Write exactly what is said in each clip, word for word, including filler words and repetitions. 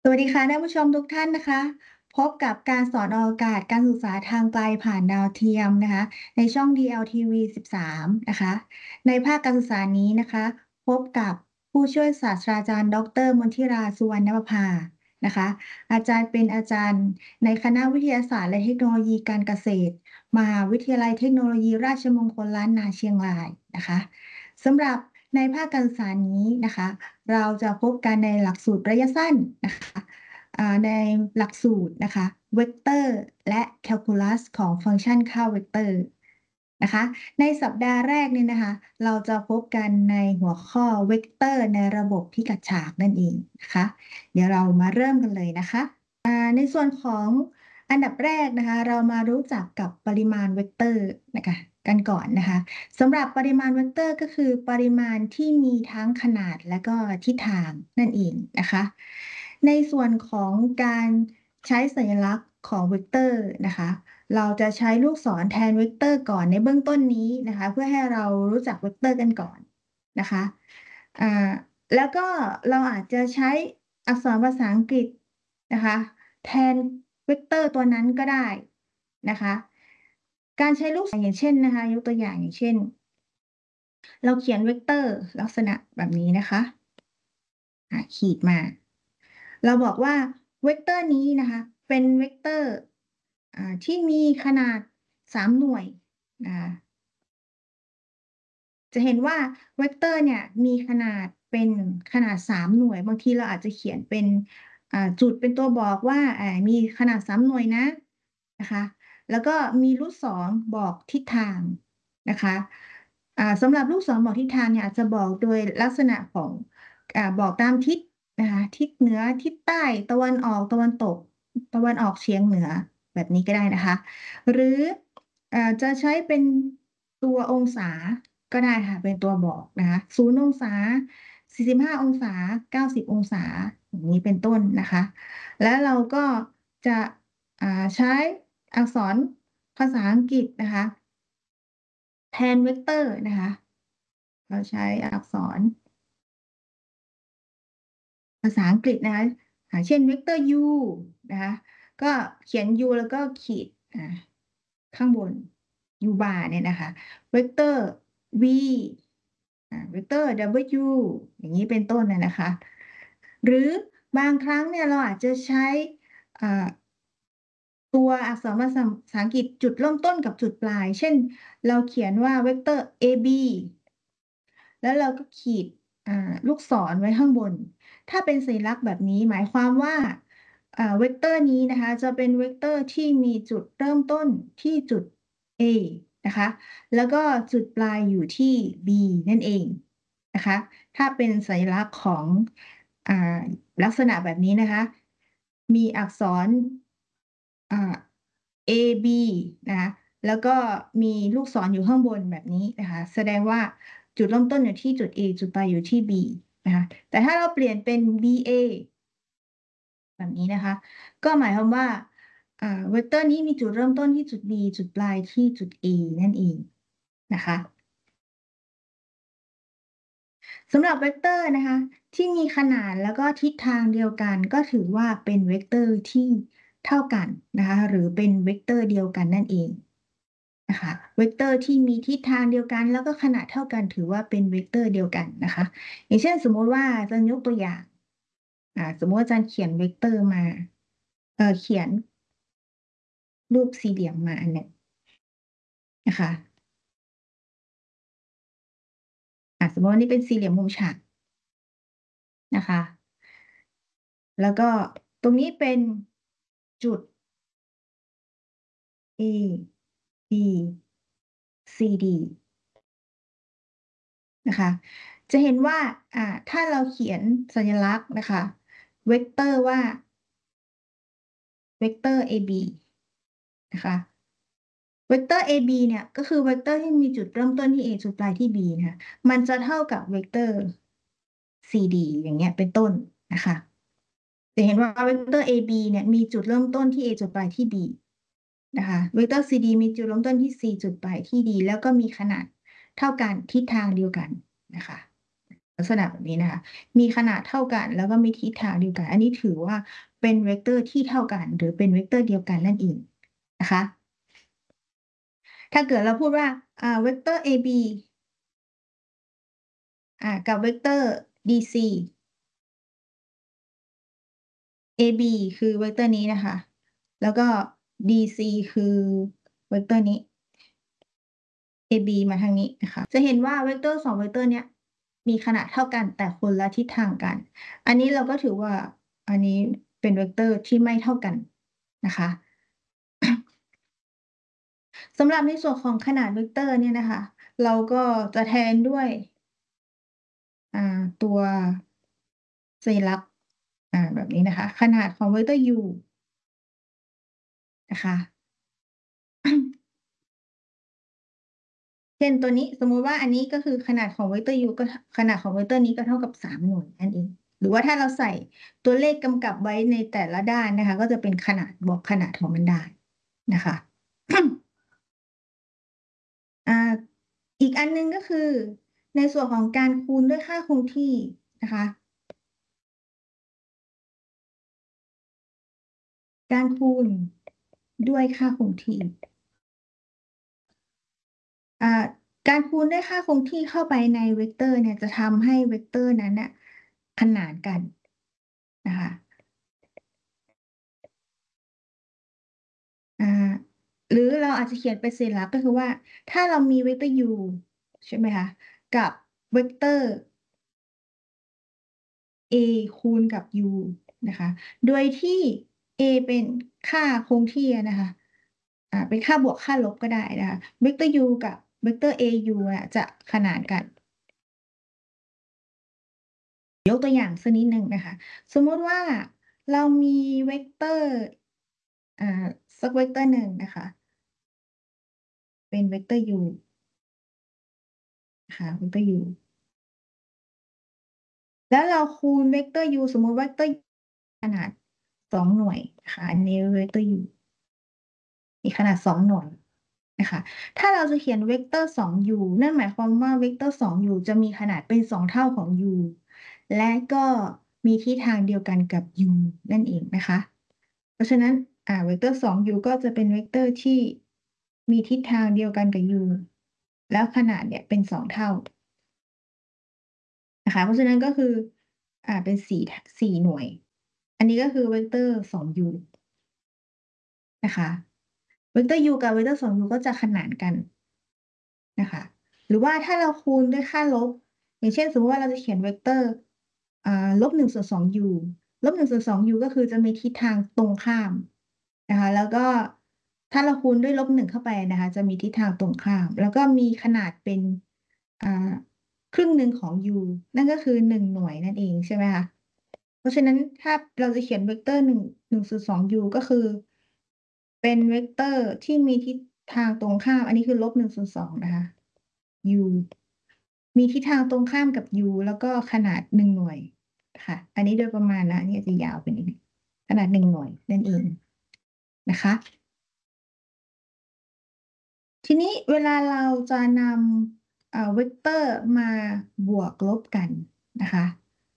สวัสดีค่ะท่านผู้ชมทุกท่านนะคะพบกับการสอนออกอากาศการศึกษาทางไกลผ่านดาวเทียมนะคะในช่อง ดี แอล ที วี สิบสามนะคะในภาคการศึกษานี้นะคะพบกับผู้ช่วยศาสตราจารย์ดรมนทิราสุวรรณประภานะคะอาจารย์เป็นอาจารย์ในคณะวิทยาศาสตร์และเทคโนโลยีการเกษตรมหาวิทยาลัยเทคโนโลยีราชมงคลล้านนาเชียงรายนะคะสำหรับในภาคการศึกษานี้นะคะเราจะพบกันในหลักสูตรระยะสั้นนะคะ อ่าในหลักสูตรนะคะเวกเตอร์และแคลคูลัสของฟังก์ชันค่าเวกเตอร์นะคะในสัปดาห์แรกเนี่ยนะคะเราจะพบกันในหัวข้อเวกเตอร์ในระบบพิกัดฉากนั่นเองนะคะเดี๋ยวเรามาเริ่มกันเลยนะคะอ่าในส่วนของอันดับแรกนะคะเรามารู้จักกับปริมาณเวกเตอร์นะคะกันก่อนนะคะสำหรับปริมาณเวกเตอร์ก็คือปริมาณที่มีทั้งขนาดและก็ทิศทางนั่นเองนะคะ ในส่วนของการใช้สัญลักษณ์ของเวกเตอร์นะคะเราจะใช้ลูกศรแทนเวกเตอร์ก่อนในเบื้องต้นนี้นะคะเพื่อให้เรารู้จักเวกเตอร์กันก่อนนะคะอ่าแล้วก็เราอาจจะใช้อักษรภาษาอังกฤษนะคะแทนเวกเตอร์ตัวนั้นก็ได้นะคะการใช้ลูกศรอย่างเช่นนะคะยกตัวอย่างอย่างเช่นเราเขียนเวกเตอร์ลักษณะแบบนี้นะคะอ่ะขีดมา เราบอกว่าเวกเตอร์นี้นะคะเป็นเวกเตอร์อ่าที่มีขนาดสามหน่วยนะคะจะเห็นว่าเวกเตอร์เนี่ยมีขนาดเป็นขนาดสามหน่วยบางทีเราอาจจะเขียนเป็นอ่าจุดเป็นตัวบอกว่าอ่ามีขนาดสามหน่วยนะนะคะแล้วก็มีลูกศรบอกทิศทางนะคะอ่าสำหรับลูกศรบอกทิศทางเนี่ยอาจจะบอกโดยลักษณะของอ่าบอกตามทิศนะคะทิศเหนือทิศใต้ตะวันออกตะวันตกตะวันออกเฉียงเหนือแบบนี้ก็ได้นะคะหรืออ่าจะใช้เป็นตัวองศา ก็ได้ค่ะเป็นตัวบอกนะคะศูนย์องศาสี่สิบห้าองศาเก้าสิบองศาอย่างนี้เป็นต้นนะคะแล้วเราก็จะอ่าใช้อักษรภาษาอังกฤษนะคะแทนเวกเตอร์นะคะเราใช้อักษรภาษาอังกฤษนะคะอ่าเช่นเวกเตอร์ u นะคะก็เขียน u แล้วก็ขีดอ่าข้างบน u bar เนี่ยนะคะเวกเตอร์ v อ่าเวกเตอร์ W อย่างนี้เป็นต้นนะนะคะหรือบางครั้งเนี่ยเราอาจจะใช้อ่าตัวอักษรภาษาภาษาอังกฤษจุดเริ่มต้นกับจุดปลายเช่นเราเขียนว่าเวกเตอร์ เอ บี แล้วเราก็ขีดอ่าลูกศรไว้ข้างบนถ้าเป็นสัญลักษณ์แบบนี้หมายความว่าอ่าเวกเตอร์นี้นะคะจะเป็นเวกเตอร์ที่มีจุดเริ่มต้นที่จุด A นะคะแล้วก็จุดปลายอยู่ที่ B นั่นเองนะคะถ้าเป็นสัญลักษณ์ของอ่าลักษณะแบบนี้นะคะมีอักษรอ่า เอ บี นะคะแล้วก็มีลูกศรอยู่ข้างบนแบบนี้นะคะแสดงว่าจุดเริ่มต้นอยู่ที่จุด A จุดปลายอยู่ที่ B นะคะแต่ถ้าเราเปลี่ยนเป็น บี เอ แบบนี้นะคะก็หมายความว่าอ่าเวกเตอร์นี้มีจุดเริ่มต้นที่จุด B จุดปลายที่จุด A นั่นเองนะคะสำหรับเวกเตอร์นะคะที่มีขนาดแล้วก็ทิศทางเดียวกันก็ถือว่าเป็นเวกเตอร์ที่เท่ากันนะคะหรือเป็นเวกเตอร์เดียวกันนั่นเอง นะคะเวกเตอร์ที่มีทิศทางเดียวกันแล้วก็ขนาดเท่ากันถือว่าเป็นเวกเตอร์เดียวกันนะคะอย่างเช่นสมมติว่าอาจารย์ยกตัวอย่างอ่าสมมติว่าอาจารย์เขียนเวกเตอร์มาเอ่อเขียนรูปสี่เหลี่ยมมาอันเนี้ยนะคะอ่าสมมติว่านี่เป็นสี่เหลี่ยมมุมฉากนะคะแล้วก็ตรงนี้เป็นจุด A B C D นะคะจะเห็นว่าอ่าถ้าเราเขียนสัญลักษณ์นะคะเวกเตอร์ว่าเวกเตอร์ เอ บี นะคะเวกเตอร์ เอ บี เนี่ยก็คือเวกเตอร์ที่มีจุดเริ่มต้นที่ A จุดปลายที่ B นะคะมันจะเท่ากับเวกเตอร์ ซี ดี อย่างเงี้ยเป็นต้นนะคะจะเห็นว่าเวกเตอร์ เอ บี เนี่ยมีจุดเริ่มต้นที่ A จุดปลายที่ B นะคะเวกเตอร์ ซี ดี มีจุดเริ่มต้นที่ C จุดปลายที่ D แล้วก็มีขนาดเท่ากันทิศทางเดียวกันนะคะลักษณะแบบนี้นะคะมีขนาดเท่ากันแล้วก็มีทิศทางเดียวกันอันนี้ถือว่าเป็นเวกเตอร์ที่เท่ากันหรือเป็นเวกเตอร์เดียวกันนั่นเองนะคะถ้าเกิดเราพูดว่าอ่าเวกเตอร์ เอ บี อ่ากับเวกเตอร์ ดี ซี เอ บี คือเวกเตอร์นี้นะคะแล้วก็ ดี ซี คือเวกเตอร์นี้ เอ บี มาทางนี้นะคะจะเห็นว่าเวกเตอร์สองเวกเตอร์เนี้ยมีขนาดเท่ากันแต่คนละทิศทางกันอันนี้เราก็ถือว่าอันนี้เป็นเวกเตอร์ที่ไม่เท่ากันนะคะสำหรับในส่วนของขนาดเวกเตอร์เนี่ยนะคะเราก็จะแทนด้วยอ่าตัวสัญลักษณ์อ่าแบบนี้นะคะขนาดของเวกเตอร์ u นะคะ เช่นตัวนี้สมมุติว่าอันนี้ก็คือขนาดของเวกเตอร์ u ก็ขนาดของเวกเตอร์นี้ก็เท่ากับสามหน่วยนั่นเองหรือว่าถ้าเราใส่ตัวเลขกำกับไว้ในแต่ละด้านนะคะก็จะเป็นขนาดบอกขนาดของมันได้นะคะอ่าอีกอันหนึ่งก็คือในส่วนของการคูณด้วยค่าคงที่นะคะการคูณด้วยค่าคงที่อ่าการคูณด้วยค่าคงที่เข้าไปในเวกเตอร์เนี่ยจะทำให้เวกเตอร์นั้นน่ะขนานกันนะคะ อ่าหรือเราอาจจะเขียนเป็นสัญลักษณ์ก็คือว่าถ้าเรามีเวกเตอร์ u ใช่ไหมคะกับเวกเตอร์ a คูณกับ u นะคะโดยที่ a เป็นค่าคงที่อะนะคะอ่าเป็นค่าบวกค่าลบก็ได้นะคะเวกเตอร์ u กับเวกเตอร์ au อะจะขนานกันยกตัวอย่างสักนิดหนึ่งนะคะสมมุติว่าเรามีเวกเตอร์อ่าสักเวกเตอร์หนึ่งนะคะเป็นเวกเตอร์ u นะคะเวกเตอร์ u แล้วเราคูณเวกเตอร์ u สมมุติเวกเตอร์ขนาดสองหน่วยนะคะอันนี้เวกเตอร์ u มีขนาดสองหน่วยนะคะถ้าเราจะเขียนเวกเตอร์ สอง u นั่นหมายความว่าเวกเตอร์ สอง u จะมีขนาดเป็นสองเท่าของ u และก็มีทิศทางเดียวกันกับ u นั่นเองนะคะเพราะฉะนั้นอ่าเวกเตอร์ สอง u ก็จะเป็นเวกเตอร์ที่มีทิศทางเดียวกันกับ u แล้วขนาดเนี่ยเป็นสองเท่านะคะเพราะฉะนั้นก็คืออ่าเป็นสี่สี่หน่วย อันนี้ก็คือเวกเตอร์ สอง u นะคะเวกเตอร์ u กับเวกเตอร์ สอง u ก็จะขนานกันนะคะหรือว่าถ้าเราคูณด้วยค่าลบอย่างเช่นสมมุติว่าเราจะเขียนเวกเตอร์อ่าลบหนึ่งส่วนสอง u ลบหนึ่งส่วนสอง u ก็คือจะมีทิศทางตรงข้ามนะคะแล้วก็ถ้าเราคูณด้วยลบหนึ่งเข้าไปนะคะจะมีทิศทางตรงข้ามแล้วก็มีขนาดเป็นอ่าครึ่งหนึ่งของ u นั่นก็คือหนึ่งหน่วยนั่นเองใช่ไหมคะ เพราะฉะนั้นถ้าเราจะเขียนเวกเตอร์หนึ่งหนึ่งส่วนสอง u ก็คือเป็นเวกเตอร์ที่มีทิศทางตรงข้ามอันนี้คือลบหนึ่งส่วนสองนะคะ u มีทิศทางตรงข้ามกับ u แล้วก็ขนาดหนึ่งหน่วยค่ะอันนี้โดยประมาณนะอันนี้อาจจะยาวไปนิดนึงขนาดหนึ่งหน่วยนั่นเองนะคะทีนี้เวลาเราจะนำเอ่อเวกเตอร์มาบวกลบกันนะคะ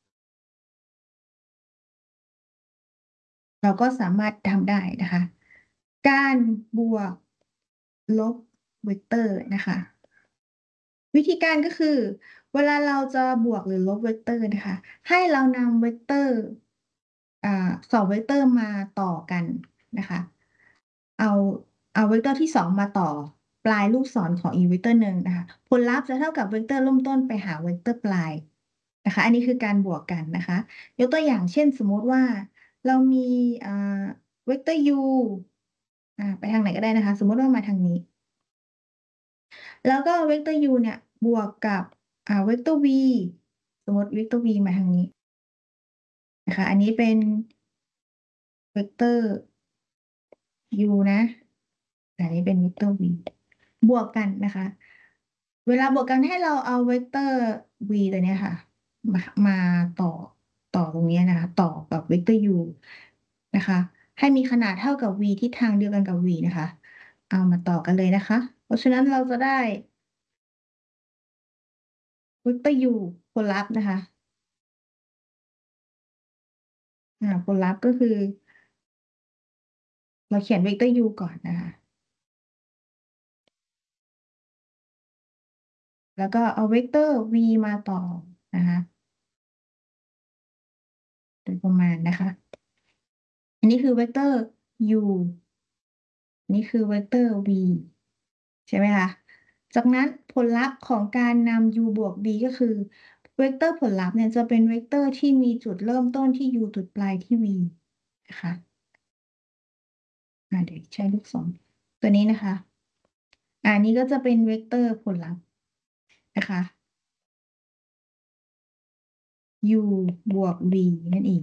เราก็สามารถทำได้นะคะการบวกลบเวกเตอร์นะคะ วิธีการก็คือเวลาเราจะบวกหรือลบเวกเตอร์นะคะให้เรานำเวกเตอร์อ่าสองเวกเตอร์มาต่อกันนะคะเอาเอาเวกเตอร์ที่สองมาต่อปลายลูกศรของอีกเวกเตอร์หนึ่งนะคะผลลัพธ์จะเท่ากับเวกเตอร์เริ่มต้นไปหาเวกเตอร์ปลายนะคะอันนี้คือการบวกกันนะคะยกตัวอย่างเช่นสมมติว่าเรามีอ่าเวกเตอร์ u อ่าไปทางไหนก็ได้นะคะสมมติว่ามาทางนี้ แล้วก็เวกเตอร์ u เนี่ยบวกกับอ่าเวกเตอร์ v สมมติเวกเตอร์ v มาทางนี้นะคะอันนี้เป็นเวกเตอร์ u นะอันนี้เป็นเวกเตอร์ v บวกกันนะคะเวลาบวกกันให้เราเอาเวกเตอร์ v ตัวเนี้ยค่ะมามาต่อต่อตรงเนี้ยนะคะต่อกับเวกเตอร์ u นะคะให้มีขนาดเท่ากับ v ทิศทางเดียวกันกับ v นะคะเอามาต่อกันเลยนะคะเพราะฉะนั้นเราจะได้ เวกเตอร์ u ลลัพธ์นะคะอ่าผลลัพธ์ก็คือเราเขียนเวกเตอร์ u ก่อนนะคะแล้วก็เอาเวกเตอร์ v มาต่อนะคะโดยประมาณนะคะอันนี้คือเวกเตอร์ u อันนี้คือเวกเตอร์ v ใช่ไหมคะจากนั้นผลลัพธ์ของการนำ u บวก b ก็คือเวกเตอร์ผลลัพธ์เนี่ยจะเป็นเวกเตอร์ที่มีจุดเริ่มต้นที่ u จุดปลายที่ v นะคะอ่าเดี๋ยวใช้ลูกศรตัวนี้นะคะอะอันนี้ก็จะเป็นเวกเตอร์ผลลัพธ์นะคะ u บวก v นั่นเอง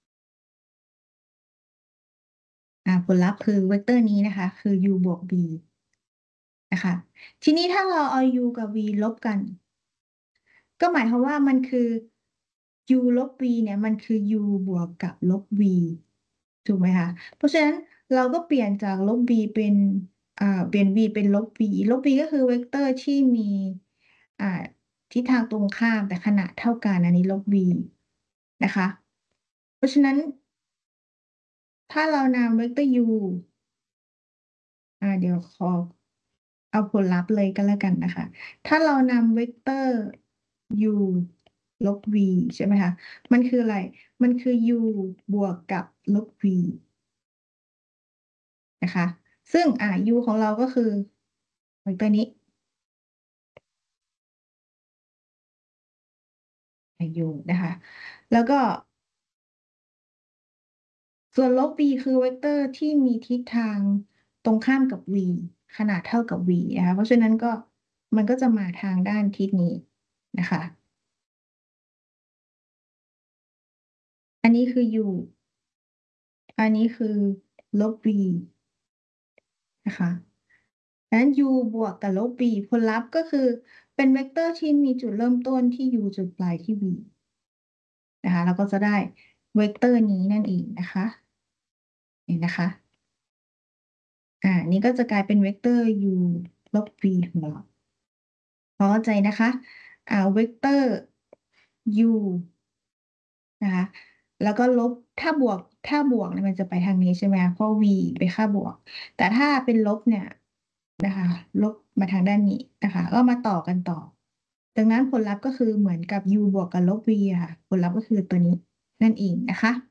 อ่าผลลัพธ์คือเวกเตอร์นี้นะคะคือ u บวก v นะคะทีนี้ถ้าเราเอา u กับ v ลบกันก็หมายความว่ามันคือ u ลบ v เนี่ยมันคือ u บวกกับลบ v ถูกไหมคะเพราะฉะนั้นเราก็เปลี่ยนจากลบ v เป็นอ่าเปลี่ยน v เป็นลบ v ลบ v ก็คือเวกเตอร์ที่มีอ่าทิศทางตรงข้ามแต่ขนาดเท่ากันอันนี้ลบ v นะคะเพราะฉะนั้นถ้าเรานำเวกเตอร์ u อ่าเดี๋ยวขอเอาผลลัพธ์เลยก็แล้วกันนะคะ ถ้าเรานำเวกเตอร์ u ลบ v ใช่ไหมคะ มันคืออะไร มันคือ u บวกกับลบ v นะคะ ซึ่งอ่า u ของเราก็คือเวกเตอร์นี้ u นะคะ แล้วก็ส่วนลบ v คือเวกเตอร์ที่มีทิศทางตรงข้ามกับ v ขนาดเท่ากับ v นะคะเพราะฉะนั้นก็มันก็จะมาทางด้านทิศนี้นะคะ อันนี้คือ u อันนี้คือลบ v นะคะดังนั้น u บวกกับลบ v ผลลัพธ์ก็คือเป็นเวกเตอร์ที่มีจุดเริ่มต้นที่ u จุดปลายที่ v นะคะเราก็จะได้เวกเตอร์นี้นั่นเองนะคะเห็นนะคะอ่านี่ก็จะกลายเป็นเวกเตอร์ u ลบ v ของเราพอเข้าใจนะคะอ่าเวกเตอร์ u นะคะแล้วก็ลบถ้าบวกถ้าบวกเนี่ยมันจะไปทางนี้ใช่ไหมเพราะ v ไปค่าบวกแต่ถ้าเป็นลบเนี่ยนะคะลบมาทางด้านนี้นะคะก็มาต่อกันต่อดังนั้นผลลัพธ์ก็คือเหมือนกับ u บวกกับลบ v อะค่ะผลลัพธ์ก็คือตัวนี้นั่นเองนะคะ